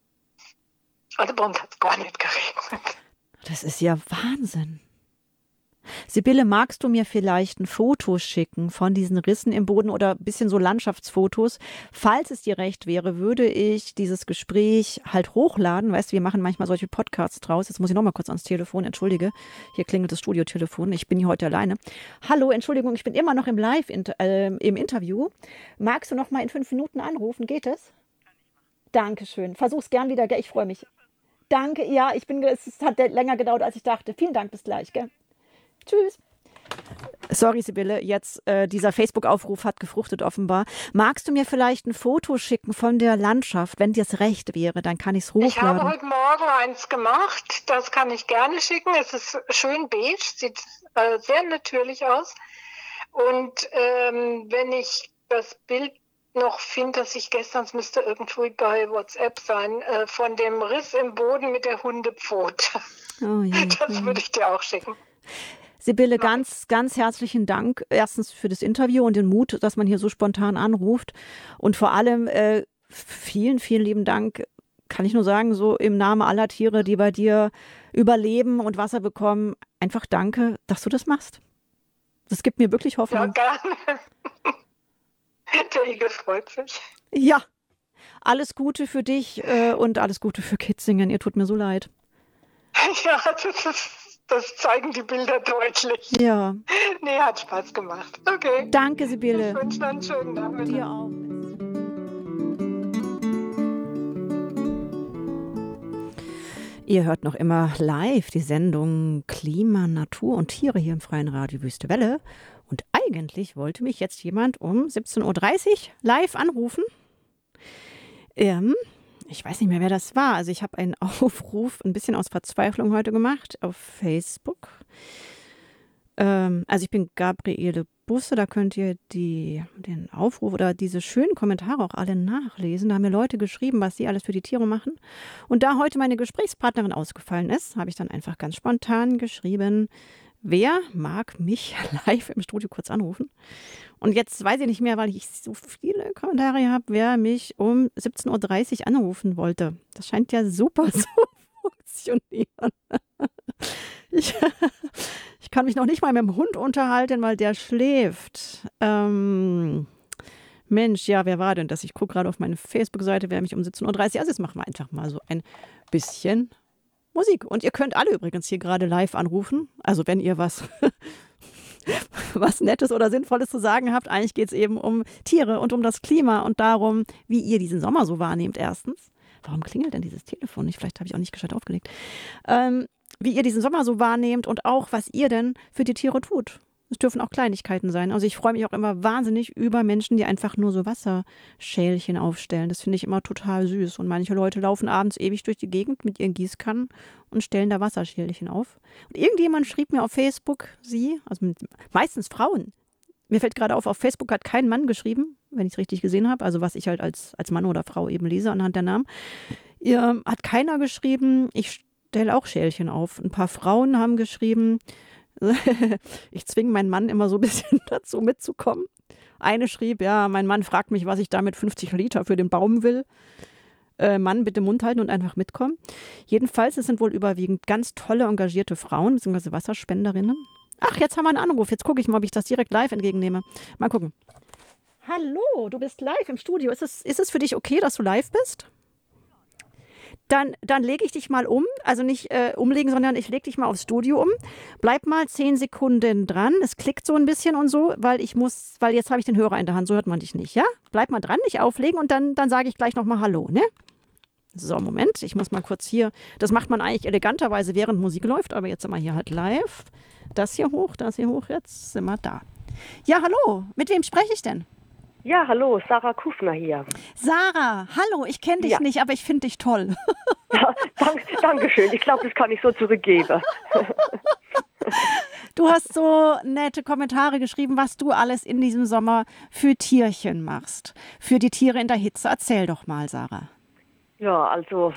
Also bei uns hat es gar nicht geregnet. Das ist ja Wahnsinn. Sibylle, magst du mir vielleicht ein Foto schicken von diesen Rissen im Boden oder ein bisschen so Landschaftsfotos? Falls es dir recht wäre, würde ich dieses Gespräch halt hochladen. Weißt du, wir machen manchmal solche Podcasts draus. Jetzt muss ich noch mal kurz ans Telefon, entschuldige. Hier klingelt das Studiotelefon. Ich bin hier heute alleine. Hallo, Entschuldigung, ich bin immer noch im Live äh, im Interview. Magst du noch mal in fünf Minuten anrufen? Geht es? Dankeschön. Versuch's gern wieder, gell? Ich freue mich. Danke, ja, ich bin, es hat länger gedauert, als ich dachte. Vielen Dank, bis gleich, gell? Tschüss. Sorry, Sibylle, jetzt äh, dieser Facebook-Aufruf hat gefruchtet offenbar. Magst du mir vielleicht ein Foto schicken von der Landschaft, wenn dir es recht wäre, dann kann ich es Ich habe hochladen. heute Morgen eins gemacht, das kann ich gerne schicken. Es ist schön beige, sieht äh, sehr natürlich aus. Und ähm, wenn ich das Bild noch finde, das ich gestern, es müsste irgendwo bei WhatsApp sein, äh, von dem Riss im Boden mit der Hundepfote. Oh, je, Das je. würde ich dir auch schicken. Sibylle, ganz, ganz herzlichen Dank. Erstens für das Interview und den Mut, dass man hier so spontan anruft. Und vor allem äh, vielen, vielen lieben Dank, kann ich nur sagen, so im Namen aller Tiere, die bei dir überleben und Wasser bekommen. Einfach danke, dass du das machst. Das gibt mir wirklich Ja, Hoffnung. gerne. Der Igel freut sich. Ja, alles Gute für dich äh, und alles Gute für Kitzingen. Ihr tut mir so leid. Ja, das, ist, das zeigen die Bilder deutlich. Ja, Nee, hat Spaß gemacht. Okay. danke, Ich Sibylle. wünsche noch einen schönen Nachmittag. Dir auch. Ihr hört noch immer live die Sendung Klima, Natur und Tiere hier im Freien Radio Wüste Welle. Und eigentlich wollte mich jetzt jemand um siebzehn Uhr dreißig live anrufen. Ähm, ich weiß nicht mehr, wer das war. Also ich habe einen Aufruf ein bisschen aus Verzweiflung heute gemacht auf Facebook. Ähm, also ich bin Gabriele Busse, da könnt ihr die, den Aufruf oder diese schönen Kommentare auch alle nachlesen. Da haben mir Leute geschrieben, was sie alles für die Tiere machen. Und da heute meine Gesprächspartnerin ausgefallen ist, habe ich dann einfach ganz spontan geschrieben, wer mag mich live im Studio kurz anrufen? Und jetzt weiß ich nicht mehr, weil ich so viele Kommentare habe, wer mich um siebzehn Uhr dreißig anrufen wollte. Das scheint ja super zu funktionieren. Ich, ich kann mich noch nicht mal mit dem Hund unterhalten, weil der schläft. Ähm, Mensch, ja, wer war denn das? Ich gucke gerade auf meine Facebook-Seite, wer mich um siebzehn Uhr dreißig. Also jetzt machen wir einfach mal so ein bisschen Musik. Und ihr könnt alle übrigens hier gerade live anrufen. Also wenn ihr was, was Nettes oder Sinnvolles zu sagen habt. Eigentlich geht es eben um Tiere und um das Klima und darum, wie ihr diesen Sommer so wahrnehmt erstens. Warum klingelt denn dieses Telefon nicht? Vielleicht habe ich auch nicht gescheit aufgelegt. Ähm, wie ihr diesen Sommer so wahrnehmt und auch, was ihr denn für die Tiere tut. Es dürfen auch Kleinigkeiten sein. Also ich freue mich auch immer wahnsinnig über Menschen, die einfach nur so Wasserschälchen aufstellen. Das finde ich immer total süß. Und manche Leute laufen abends ewig durch die Gegend mit ihren Gießkannen und stellen da Wasserschälchen auf. Und irgendjemand schrieb mir auf Facebook, sie, also mit, meistens Frauen. Mir fällt gerade auf, auf Facebook hat kein Mann geschrieben, wenn ich es richtig gesehen habe. Also was ich halt als, als Mann oder Frau eben lese anhand der Namen. Ihr, hat keiner geschrieben, ich stelle auch Schälchen auf. Ein paar Frauen haben geschrieben, ich zwinge meinen Mann immer so ein bisschen dazu mitzukommen. Eine schrieb, ja, mein Mann fragt mich, was ich da mit fünfzig Liter für den Baum will. Äh, Mann, bitte Mund halten und einfach mitkommen. Jedenfalls, es sind wohl überwiegend ganz tolle, engagierte Frauen, beziehungsweise Wasserspenderinnen. Ach, jetzt haben wir einen Anruf. Jetzt gucke ich mal, ob ich das direkt live entgegennehme. Mal gucken. Hallo, du bist live im Studio. Ist es, ist es für dich okay, dass du live bist? Dann, dann lege ich dich mal um, also nicht äh, umlegen, sondern ich lege dich mal aufs Studio um. Bleib mal zehn Sekunden dran. Es klickt so ein bisschen und so, weil ich muss, weil jetzt habe ich den Hörer in der Hand, so hört man dich nicht, ja? Bleib mal dran, nicht auflegen und dann, dann sage ich gleich nochmal Hallo, ne? So, Moment, ich muss mal kurz hier, das macht man eigentlich eleganterweise, während Musik läuft, aber jetzt sind wir hier halt live. Das hier hoch, das hier hoch, jetzt sind wir da. Ja, hallo, mit wem spreche ich denn? Ja, hallo, Sarah Kufner hier. Sarah, hallo, ich kenne dich ja. nicht, aber ich finde dich toll. Ja, dank, Dankeschön, ich glaube, das kann ich so zurückgeben. Du hast so nette Kommentare geschrieben, was du alles in diesem Sommer für Tierchen machst, für die Tiere in der Hitze. Erzähl doch mal, Sarah. Ja, also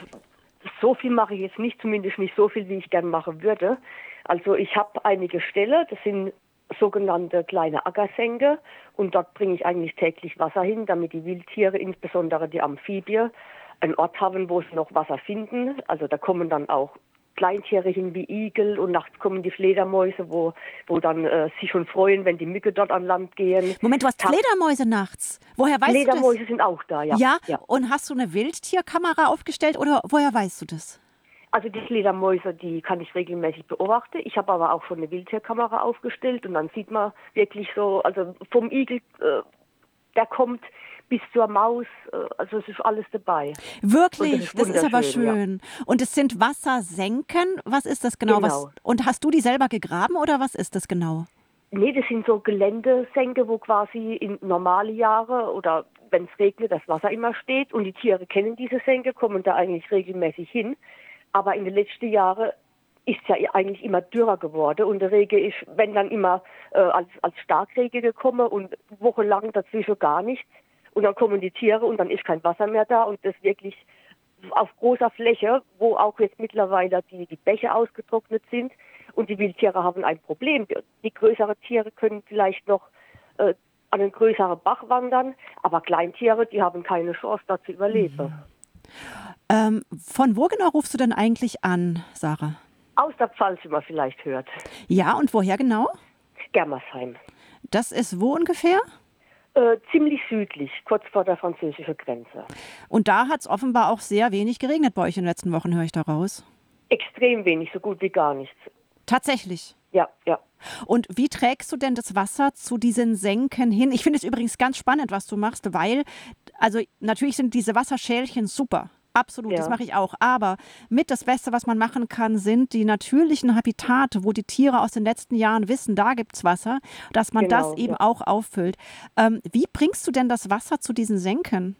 so viel mache ich jetzt nicht, zumindest nicht so viel, wie ich gern machen würde. Also ich habe einige Ställe, das sind sogenannte kleine Ackersänke und dort bringe ich eigentlich täglich Wasser hin, damit die Wildtiere, insbesondere die Amphibien, einen Ort haben, wo sie noch Wasser finden. Also da kommen dann auch Kleintiere hin wie Igel und nachts kommen die Fledermäuse, wo, wo dann äh, sich schon freuen, wenn die Mücke dort an Land gehen. Moment, du hast Tag Fledermäuse nachts? Woher weißt Fledermäuse du das? Fledermäuse sind auch da, ja. ja. Ja, und hast du eine Wildtierkamera aufgestellt oder woher weißt du das? Also die Fledermäuse, die kann ich regelmäßig beobachten. Ich habe aber auch schon eine Wildtierkamera aufgestellt und dann sieht man wirklich so, also vom Igel, äh, der kommt bis zur Maus, äh, also es ist alles dabei. Wirklich? Das ist, das ist aber schön. schön. Ja. Und es sind Wassersenken? Was ist das genau? Genau. Was, und hast du die selber gegraben oder was ist das genau? Nee, das sind so Geländesenke, wo quasi in normale Jahre oder wenn es regnet, das Wasser immer steht und die Tiere kennen diese Senke, kommen da eigentlich regelmäßig hin. Aber in den letzten Jahren ist es ja eigentlich immer dürrer geworden und der Regen ist, wenn dann immer äh, als, als Starkregen gekommen und wochenlang dazwischen gar nichts. Und dann kommen die Tiere und dann ist kein Wasser mehr da und das wirklich auf großer Fläche, wo auch jetzt mittlerweile die, die Bäche ausgetrocknet sind und die Wildtiere haben ein Problem. Die größeren Tiere können vielleicht noch äh, an einen größeren Bach wandern, aber Kleintiere, die haben keine Chance, da zu überleben. Mhm. Ähm, von wo genau rufst du denn eigentlich an, Sarah? Aus der Pfalz, wie man vielleicht hört. Ja, und woher genau? Germersheim. Das ist wo ungefähr? Äh, ziemlich südlich, kurz vor der französischen Grenze. Und da hat es offenbar auch sehr wenig geregnet bei euch in den letzten Wochen, höre ich da raus. Extrem wenig, so gut wie gar nichts. Tatsächlich? Ja, ja. Und wie trägst du denn das Wasser zu diesen Senken hin? Ich finde es übrigens ganz spannend, was du machst, weil, also natürlich sind diese Wasserschälchen super. Absolut, ja. Das mache ich auch. Aber mit das Beste, was man machen kann, sind die natürlichen Habitate, wo die Tiere aus den letzten Jahren wissen, da gibt es Wasser, dass man genau, das eben ja. auch auffüllt. Ähm, wie bringst du denn das Wasser zu diesen Senken?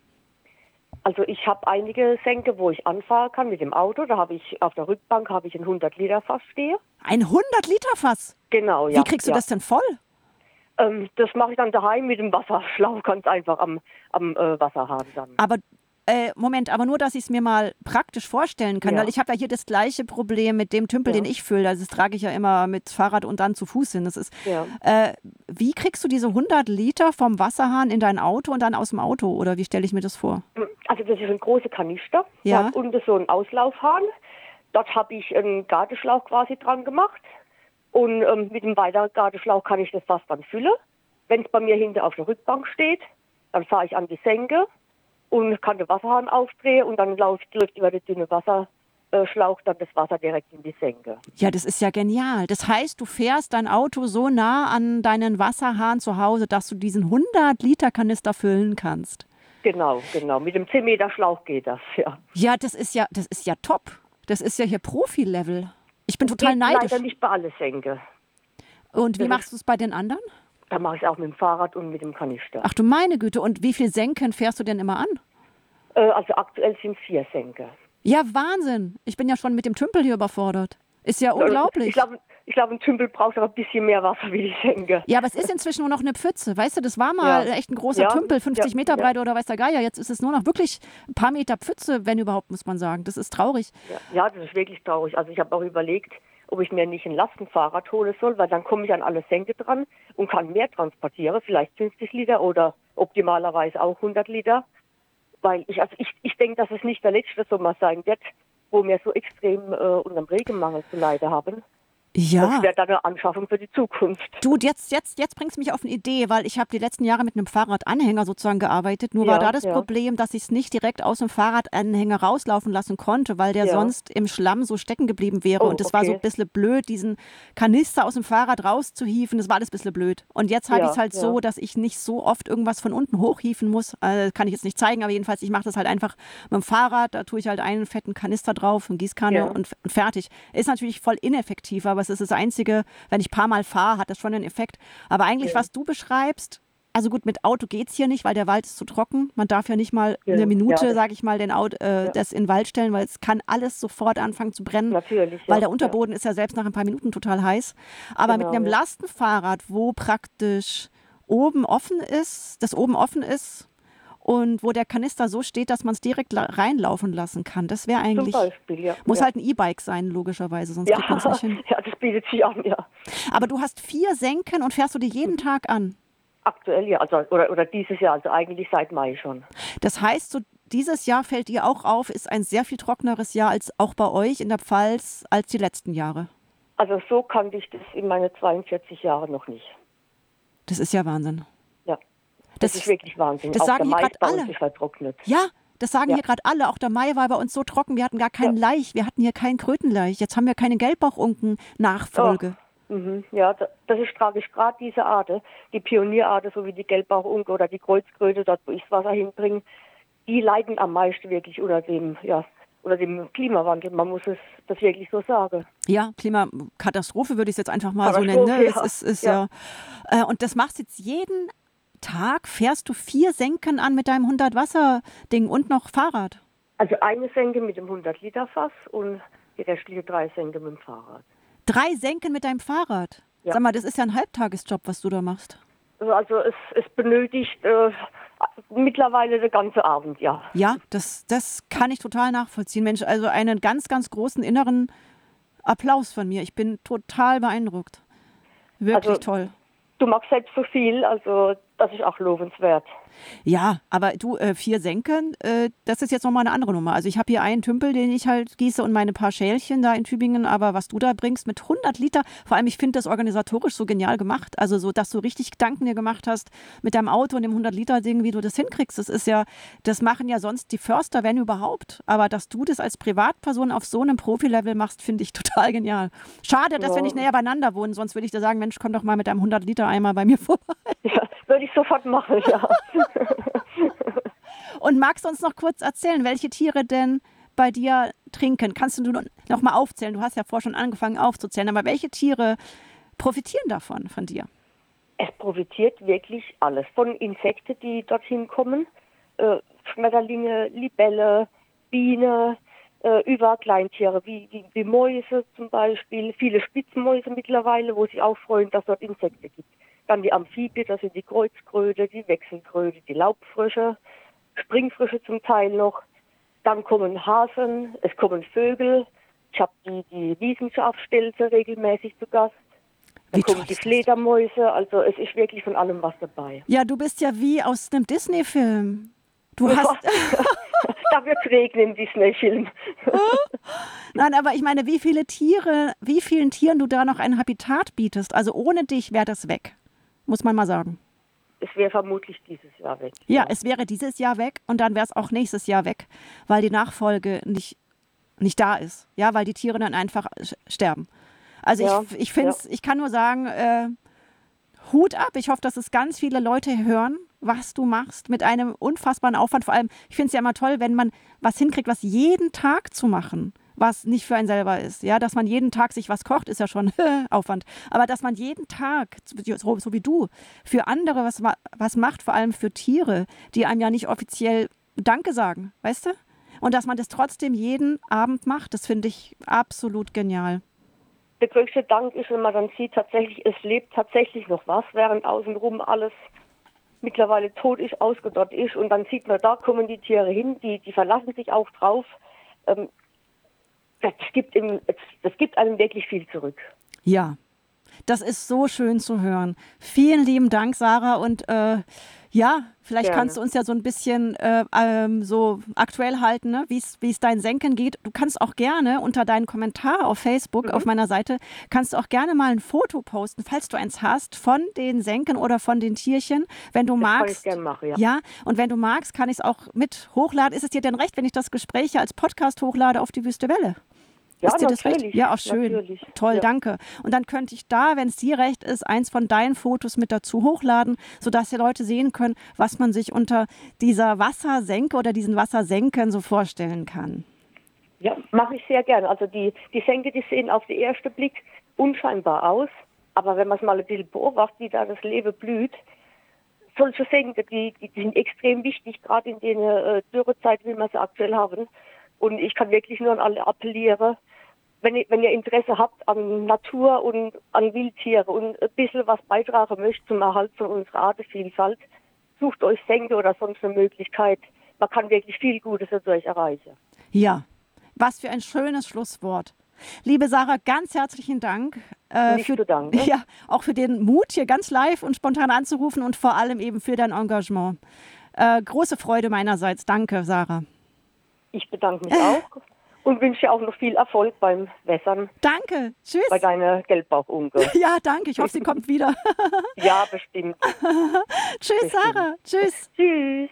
Also ich habe einige Senke, wo ich anfahren kann mit dem Auto. Da habe ich auf der Rückbank habe ich ein hundert Liter Fass stehe. Ein hundert Liter Fass? Genau, ja. Wie kriegst du ja. das denn voll? Ähm, das mache ich dann daheim mit dem Wasserschlauch ganz einfach am, am äh, Wasserhahn dann. Aber Äh, Moment, aber nur, dass ich es mir mal praktisch vorstellen kann, Ja. weil ich habe ja hier das gleiche Problem mit dem Tümpel, Ja. den ich fülle. Also das trage ich ja immer mit Fahrrad und dann zu Fuß hin. Das ist, Ja. äh, wie kriegst du diese hundert Liter vom Wasserhahn in dein Auto und dann aus dem Auto? Oder wie stelle ich mir das vor? Also das ist ein großer Kanister. Ja. Der hat unten so einen Auslaufhahn. Dort habe ich einen Gartenschlauch quasi dran gemacht. Und ähm, mit dem weiteren Gartenschlauch kann ich das Wasser dann füllen. Wenn es bei mir hinter auf der Rückbank steht, dann fahre ich an die Senke und kann den Wasserhahn aufdrehen und dann läuft, läuft über den dünnen Wasserschlauch dann das Wasser direkt in die Senke. Ja, das ist ja genial. Das heißt, du fährst dein Auto so nah an deinen Wasserhahn zu Hause, dass du diesen hundert Liter Kanister füllen kannst. Genau, genau. Mit dem zehn Meter Schlauch geht das, ja. Ja, das ist ja, das ist ja top. Das ist ja hier Profi-Level. Ich bin total Geht neidisch. leider nicht bei alle Senke. Und wie Das machst du es bei den anderen? Da mache ich es auch mit dem Fahrrad und mit dem Kanister. Ach du meine Güte. Und wie viel Senken fährst du denn immer an? Äh, also aktuell sind es vier Senke. Ja, Wahnsinn. Ich bin ja schon mit dem Tümpel hier überfordert. Ist ja unglaublich. Ich glaube, ich glaub, ein Tümpel braucht aber ein bisschen mehr Wasser wie die Senke. Ja, aber es ist inzwischen nur noch eine Pfütze. Weißt du, das war mal Ja. echt ein großer Ja. Tümpel, fünfzig Ja. Meter Ja. breit oder weiß der Geier. Jetzt ist es nur noch wirklich ein paar Meter Pfütze, wenn überhaupt, muss man sagen. Das ist traurig. Ja, ja, das ist wirklich traurig. Also ich habe auch überlegt, ob ich mir nicht ein Lastenfahrrad holen soll, weil dann komme ich an alle Senke dran und kann mehr transportieren, vielleicht fünfzig Liter oder optimalerweise auch hundert Liter. Weil ich, also ich, ich denke, dass es nicht der letzte Sommer sein wird, wo wir so extrem äh, unter dem Regenmangel zu leiden haben. Ja. Das wäre dann eine Anschaffung für die Zukunft. Du, jetzt, jetzt, jetzt bringst du mich auf eine Idee, weil ich habe die letzten Jahre mit einem Fahrradanhänger sozusagen gearbeitet. Nur Ja, war da das ja. Problem, dass ich es nicht direkt aus dem Fahrradanhänger rauslaufen lassen konnte, weil der Ja. sonst im Schlamm so stecken geblieben wäre. Oh, Und das war so okay. ein bisschen blöd, diesen Kanister aus dem Fahrrad rauszuhieven. Das war alles ein bisschen blöd. Und jetzt habe Ja, ich es halt ja. so, dass ich nicht so oft irgendwas von unten hochhieven muss. Äh, kann ich jetzt nicht zeigen, aber jedenfalls, ich mache das halt einfach mit dem Fahrrad. Da tue ich halt einen fetten Kanister drauf, eine Gießkanne Ja. und f- fertig. Ist natürlich voll ineffektiv, aber es ist das Einzige, wenn ich ein paar Mal fahre, hat das schon einen Effekt. Aber eigentlich, Ja. was du beschreibst, also gut, mit Auto geht's hier nicht, weil der Wald ist zu trocken. Man darf ja nicht mal Ja, eine Minute, ja, das- sage ich mal, den Auto, äh, Ja. das in den Wald stellen, weil es kann alles sofort anfangen zu brennen. Natürlich. Weil ja, der Unterboden ist ja selbst nach ein paar Minuten total heiß. Aber mit Genau, einem ja. Lastenfahrrad, wo praktisch oben offen ist, das oben offen ist und wo der Kanister so steht, dass man es direkt la- reinlaufen lassen kann, das wäre Ja. Zum eigentlich, Beispiel, ja. muss ja. halt ein E-Bike sein, logischerweise, sonst Ja. kriegt man es nicht hin. ja, das bietet sich an, ja. Aber du hast vier Senken und fährst du die jeden Tag an. Aktuell ja, also oder, oder dieses Jahr, also eigentlich seit Mai schon. Das heißt, so dieses Jahr fällt dir auch auf, ist ein sehr viel trockeneres Jahr als auch bei euch in der Pfalz als die letzten Jahre. Also so kannte ich das in meinen zweiundvierzig Jahren noch nicht. Das ist ja Wahnsinn. Ja, Das- das, ist wirklich Wahnsinn. das Auch sagen der hier Mais grad bei alle. uns ist vertrocknet. Ja, das sagen Ja. hier gerade alle. Auch der Mai war bei uns so trocken, wir hatten gar keinen Laich. Wir hatten hier keinen Krötenlaich. Jetzt haben wir keine Gelbbauchunken-Nachfolge. Mhm, ja, da- das ist tragisch. Gerade diese Arten, die Pionierarten, so wie die Gelbbauchunke oder die Kreuzkröte, dort wo ich das Wasser hinbringe, die leiden am meisten wirklich unter dem, ja, unter dem Klimawandel. Man muss es das wirklich so sagen. Ja, Klimakatastrophe würde ich es jetzt einfach mal so nennen. Katastrophe, Ne? Es ja. ist, ist ja. Ja. Äh, und das machst jetzt jeden Tag, fährst du vier Senken an mit deinem hundert-Wasser-Ding und noch Fahrrad. Also eine Senke mit dem hundert Liter Fass und die restliche drei Senke mit dem Fahrrad. Drei Senken mit deinem Fahrrad. Ja. Sag mal, das ist ja ein Halbtagesjob, was du da machst. Also es, es benötigt äh, mittlerweile den ganzen Abend, ja. Ja, das, das kann ich total nachvollziehen. Mensch, also einen ganz, ganz großen inneren Applaus von mir. Ich bin total beeindruckt. Wirklich Also- toll. Du magst selbst so viel, also das ist auch lobenswert. Ja, aber du, äh, vier Senken, äh, das ist jetzt nochmal eine andere Nummer. Also ich habe hier einen Tümpel, den ich halt gieße und meine paar Schälchen da in Tübingen, aber was du da bringst mit hundert Liter, vor allem ich finde das organisatorisch so genial gemacht, also so, dass du richtig Gedanken dir gemacht hast mit deinem Auto und dem hundert Liter Ding, wie du das hinkriegst, das ist ja, das machen ja sonst die Förster, wenn überhaupt, aber dass du das als Privatperson auf so einem Profilevel machst, finde ich total genial. Schade, dass Ja. wir nicht näher beieinander wohnen, sonst würde ich dir sagen, Mensch, komm doch mal mit deinem hundert Liter Eimer bei mir vorbei. Ja, würde ich sofort machen, ja. Und magst du uns noch kurz erzählen, welche Tiere denn bei dir trinken? Kannst du noch mal aufzählen? Du hast ja vorher schon angefangen aufzuzählen, aber welche Tiere profitieren davon, von dir? Es profitiert wirklich alles. Von Insekten, die dorthin kommen, äh, Schmetterlinge, Libelle, Biene, äh, über Kleintiere wie, wie, wie Mäuse zum Beispiel, viele Spitzmäuse mittlerweile, wo sich auch freuen, dass dort Insekten gibt. Dann die Amphibien, das sind die Kreuzkröte, die Wechselkröte, die Laubfrösche. Springfrösche zum Teil noch. Dann kommen Hasen, es kommen Vögel. Ich habe die, die Wiesenschafstelze regelmäßig zu Gast. Dann Wie toll kommen die ist das? Fledermäuse. Also es ist wirklich von allem was dabei. Ja, du bist ja wie aus einem Disney-Film. Du hast, Da wird es regnen im Disney-Film. nein, aber ich meine, wie viele Tiere, wie vielen Tieren du da noch ein Habitat bietest. Also ohne dich wäre das weg, muss man mal sagen. Es wäre vermutlich dieses Jahr weg. Ja, es wäre dieses Jahr weg und dann wäre es auch nächstes Jahr weg, weil die Nachfolge nicht, nicht da ist. Ja, weil die Tiere dann einfach sch- sterben. Also Ja, ich, ich finde es, ich kann nur sagen, äh, Hut ab. Ich hoffe, dass es ganz viele Leute hören, was du machst mit einem unfassbaren Aufwand. Vor allem, ich finde es ja immer toll, wenn man was hinkriegt, was jeden Tag zu machen, was nicht für einen selber ist. Ja, dass man jeden Tag sich was kocht, ist ja schon Aufwand. Aber dass man jeden Tag, so, so wie du, für andere was, ma- was macht, vor allem für Tiere, die einem ja nicht offiziell Danke sagen, weißt du? Und dass man das trotzdem jeden Abend macht, das finde ich absolut genial. Der größte Dank ist, wenn man dann sieht, tatsächlich, es lebt tatsächlich noch was, während außenrum alles mittlerweile tot ist, ausgedörrt ist. Und dann sieht man, da kommen die Tiere hin, die, die verlassen sich auch drauf. Ähm, das, gibt ihm, das gibt einem wirklich viel zurück. Ja, das ist so schön zu hören. Vielen lieben Dank, Sarah. Und äh, ja, vielleicht Gerne. kannst du uns ja so ein bisschen äh, ähm, so aktuell halten, ne? wie es dein Senken geht. Du kannst auch gerne unter deinen Kommentar auf Facebook, Mhm. auf meiner Seite, kannst du auch gerne mal ein Foto posten, falls du eins hast, von den Senken oder von den Tierchen, wenn du Das kann ich magst. gerne machen, ja. Ja, und wenn du magst, kann ich es auch mit hochladen. Ist es dir denn recht, wenn ich das Gespräch hier als Podcast hochlade auf die Wüste Welle? Ja, Ist dir das recht? natürlich. Ja, auch schön. Natürlich. Toll, Ja. danke. Und dann könnte ich da, wenn es dir recht ist, eins von deinen Fotos mit dazu hochladen, sodass die Leute sehen können, was man sich unter dieser Wassersenke oder diesen Wassersenken so vorstellen kann. Ja, mache ich sehr gerne. Also die, die Senke, die sehen auf den ersten Blick unscheinbar aus. Aber wenn man es mal ein bisschen beobachtet, wie da das Leben blüht, solche Senke, die, die sind extrem wichtig, gerade in den äh, Dürrezeiten, wie wir sie aktuell haben. Und ich kann wirklich nur an alle appellieren, wenn ihr, wenn ihr Interesse habt an Natur und an Wildtiere und ein bisschen was beitragen möchtet zum Erhalt von unserer Artenvielfalt, sucht euch Senke oder sonst eine Möglichkeit. Man kann wirklich viel Gutes dadurch erreichen. Ja, was für ein schönes Schlusswort. Liebe Sarah, ganz herzlichen Dank. Äh, Nicht für, zu danken. ja, auch für den Mut, hier ganz live und spontan anzurufen und vor allem eben für dein Engagement. Äh, große Freude meinerseits. Danke, Sarah. Ich bedanke mich auch und wünsche dir auch noch viel Erfolg beim Wässern Danke. Tschüss. bei deiner Gelbbauchunke. Ja, danke. Ich hoffe, sie kommt wieder. Ja, bestimmt. Tschüss, Bestimmt. Sarah. Tschüss. Tschüss.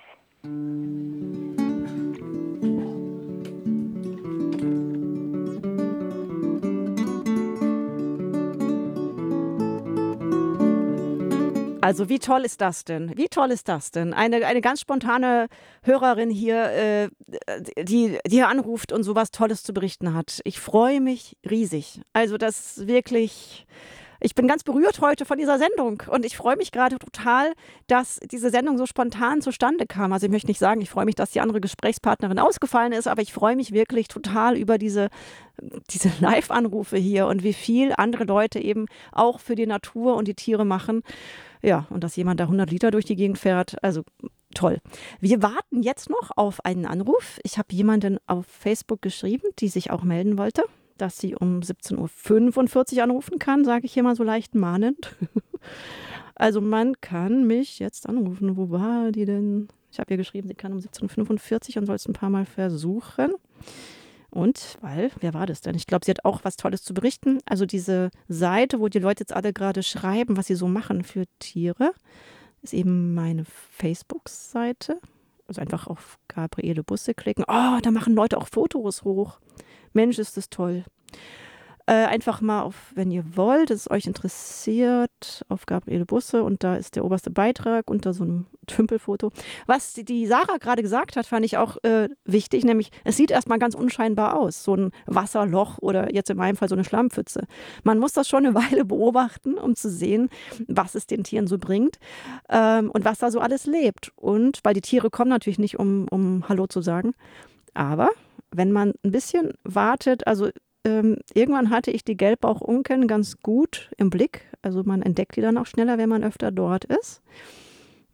Also wie toll ist das denn? Wie toll ist das denn? Eine, eine ganz spontane Hörerin hier, äh, die, die hier anruft und sowas Tolles zu berichten hat. Ich freue mich riesig. Also das wirklich, ich bin ganz berührt heute von dieser Sendung und ich freue mich gerade total, dass diese Sendung so spontan zustande kam. Also ich möchte nicht sagen, ich freue mich, dass die andere Gesprächspartnerin ausgefallen ist, aber ich freue mich wirklich total über diese, diese Live-Anrufe hier und wie viel andere Leute eben auch für die Natur und die Tiere machen. Ja, und dass jemand da hundert Liter durch die Gegend fährt, also toll. Wir warten jetzt noch auf einen Anruf. Ich habe jemanden auf Facebook geschrieben, die sich auch melden wollte, dass sie um siebzehn Uhr fünfundvierzig anrufen kann, sage ich hier mal so leicht mahnend. Also man kann mich jetzt anrufen. Wo war die denn? Ich habe ihr geschrieben, sie kann um siebzehn Uhr fünfundvierzig und soll es ein paar Mal versuchen. Und, weil, wer war das denn? Ich glaube, sie hat auch was Tolles zu berichten. Also diese Seite, wo die Leute jetzt alle gerade schreiben, was sie so machen für Tiere, ist eben meine Facebook-Seite. Also einfach auf Gabriele Busse klicken. Oh, da machen Leute auch Fotos hoch. Mensch, ist das toll. Äh, einfach mal auf, wenn ihr wollt, es euch interessiert, auf Gabriele Busse und da ist der oberste Beitrag unter so einem Tümpelfoto. Was die, die Sarah gerade gesagt hat, fand ich auch äh, wichtig, nämlich es sieht erstmal ganz unscheinbar aus, so ein Wasserloch oder jetzt in meinem Fall so eine Schlammpfütze. Man muss das schon eine Weile beobachten, um zu sehen, was es den Tieren so bringt ähm, und was da so alles lebt. Und weil die Tiere kommen natürlich nicht, um, um Hallo zu sagen, aber wenn man ein bisschen wartet, also Ähm, irgendwann hatte ich die Gelbbauchunken ganz gut im Blick. Also man entdeckt die dann auch schneller, wenn man öfter dort ist.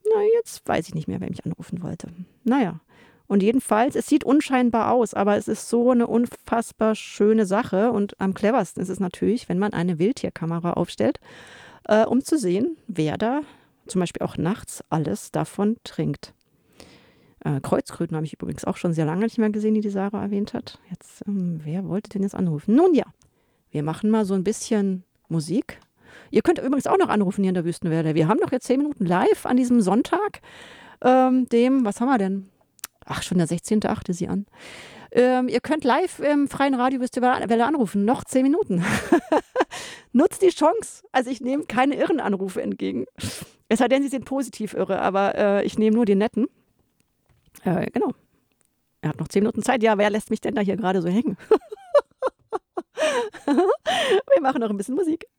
Na, jetzt weiß ich nicht mehr, wer mich anrufen wollte. Naja. Und jedenfalls, es sieht unscheinbar aus, aber es ist so eine unfassbar schöne Sache. Und am cleversten ist es natürlich, wenn man eine Wildtierkamera aufstellt, äh, um zu sehen, wer da zum Beispiel auch nachts alles davon trinkt. Äh, Kreuzkröten habe ich übrigens auch schon sehr lange nicht mehr gesehen, die die Sarah erwähnt hat. Jetzt, ähm, wer wollte denn jetzt anrufen? Nun ja, wir machen mal so ein bisschen Musik. Ihr könnt übrigens auch noch anrufen hier in der Wüstenwelle. Wir haben doch jetzt zehn Minuten live an diesem Sonntag, ähm, dem, was haben wir denn? Ach, schon der sechzehnten achte sie an. Ähm, ihr könnt live im freien Radio Wüstenwelle anrufen. Noch zehn Minuten. Nutzt die Chance. Also ich nehme keine irren Anrufe entgegen. Es sei denn, sie sind positiv irre, aber äh, ich nehme nur die netten. Äh, genau. Er hat noch zehn Minuten Zeit. Ja, wer lässt mich denn da hier gerade so hängen? Wir machen noch ein bisschen Musik.